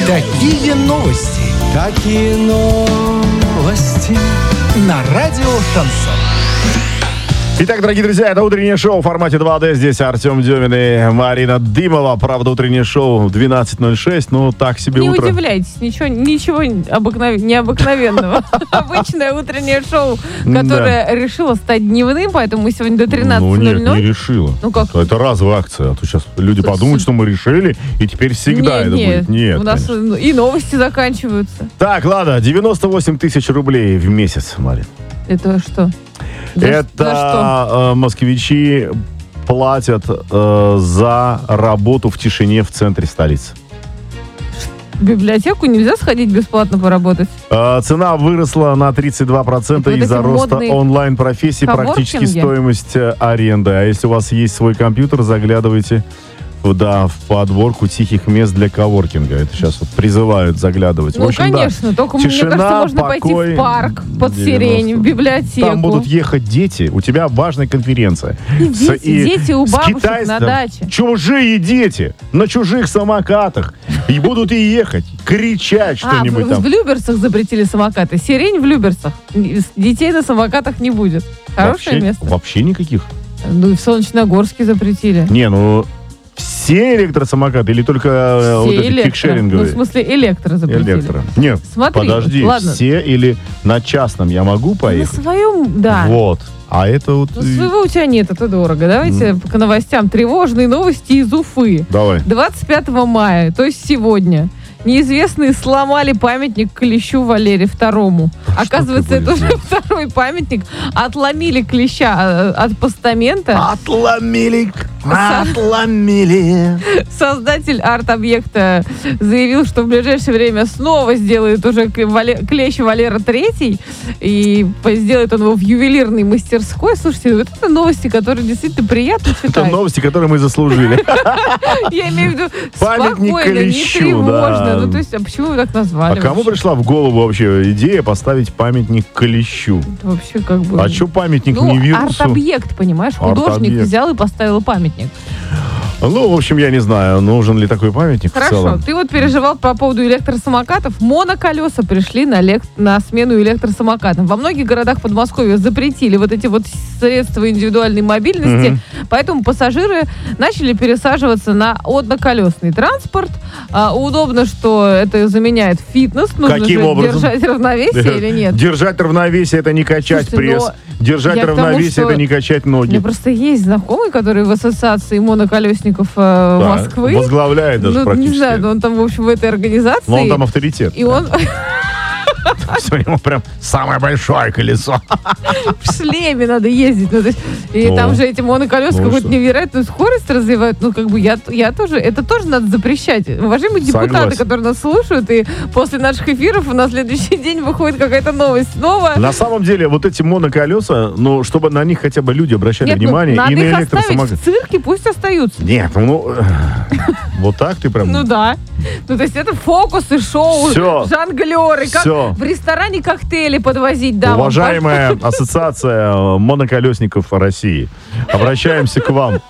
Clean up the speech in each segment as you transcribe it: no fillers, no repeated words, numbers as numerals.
Такие новости. Такие новости. На радио Шансон. Итак, дорогие друзья, это утреннее шоу в формате 2D. Здесь Артем Дюмин и Марина Дымова. Правда, утреннее шоу 12:06. Ну, так себе Не утро. удивляйтесь, ничего необыкновенного. Обычное утреннее шоу, которое решило стать дневным, поэтому мы сегодня до 13:00. Ну, нет, не решила. Ну, как? Это разовая акция. А то сейчас люди подумают, что мы решили, и теперь всегда это будет. Нет, у нас конечно. и новости заканчиваются. Так, ладно, 98 тысяч рублей в месяц, Марин. Это что? Это москвичи платят за работу в тишине в центре столицы. В библиотеку нельзя сходить бесплатно поработать? Цена выросла на 32% вот из-за эти роста модные онлайн-профессий, практически коворкинги? стоимость аренды. А если у вас есть свой компьютер, заглядывайте в подборку тихих мест для коворкинга. Это сейчас вот призывают заглядывать. Ну, в общем, конечно, только тишина, мне кажется, можно покой, пойти в парк под 90. сирень, в библиотеку. Там будут ехать дети, у тебя важная конференция. Дети у бабушек на даче. Чужие дети на чужих самокатах. И будут и ехать, кричать что-нибудь там. В Люберцах запретили самокаты. Сирень в Люберцах. Детей на самокатах не будет. Хорошее место. Вообще никаких. Ну и в Солнечногорске запретили. Не, ну все электросамокаты или только вот эти фикшеринговые? Ну, в смысле, электро запретили. Электро. Нет, Смотри, подожди, ладно. все или на частном я могу поехать? На своем, да. Вот. А это вот... Ну, своего у тебя нет, это дорого. Давайте к новостям. Тревожные новости из Уфы. Давай. 25 мая, то есть сегодня, неизвестные сломали памятник Клещу Валерию II. Оказывается, это уже второй памятник. Отломили Клеща от постамента. Отломили. Создатель арт-объекта заявил, что в ближайшее время снова сделает уже Клещ Валера III. И сделает он его в ювелирной мастерской. Слушайте, вот это новости, которые действительно приятно читать. Это новости, которые мы заслужили. Я имею в виду Памятник спокойно, не Клещу, тревожно. да. Ну, то есть, а почему вы так назвали? А кому вообще? пришла в голову вообще идея поставить памятник Клещу? Это вообще как бы... А что памятник Ну, не вирусу? арт-объект, понимаешь? Художник Арт-объект. взял и поставил памятник. Ну, в общем, я не знаю, нужен ли такой памятник в Хорошо, целом. ты вот переживал по поводу электросамокатов. Моноколеса пришли на смену электросамокатам. Во многих городах Подмосковья запретили вот эти вот средства индивидуальной мобильности, поэтому пассажиры начали пересаживаться на одноколесный транспорт. Удобно, что это заменяет фитнес. Нужно Каким же образом? держать равновесие или нет? Держать равновесие — это не качать Слушайте, пресс. но Держать я к тому, равновесие что — это не качать У ноги. меня просто есть знакомый, который в ассоциации моноколесников Да, Москвы. возглавляет даже Ну, практически. не знаю, но он там, в общем, в этой организации. Но он там авторитет. И он У него прям самое большое колесо. в шлеме надо ездить. Ну, то есть, и Ну, там же эти моноколеса ну какую-то что? невероятную скорость развивают. Ну, как бы я тоже, это тоже надо запрещать. Уважаемые депутаты, Согласен. которые нас слушают, и после наших эфиров на следующий день выходит какая-то новость снова. На самом деле, вот эти моноколеса, ну, чтобы на них хотя бы люди обращали Нет, внимание, надо и на их оставить электросамокат. в цирке, пусть остаются. Нет, ну, вот так ты прям... Ну да. Ну, то есть это фокусы, шоу, Всё. жонглеры, как Всё. в ресторане коктейли подвозить дамам. Уважаемая ассоциация моноколесников России, обращаемся к вам.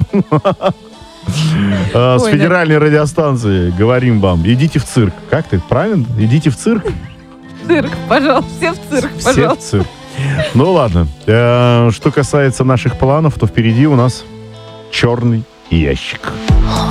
С Ой, федеральной радиостанции говорим вам, идите в цирк. Как ты, правильно? Идите в цирк? Цирк, пожалуйста, все в цирк, Все в пожалуйста. цирк. Ну ладно. Что касается наших планов, то впереди у нас черный ящик.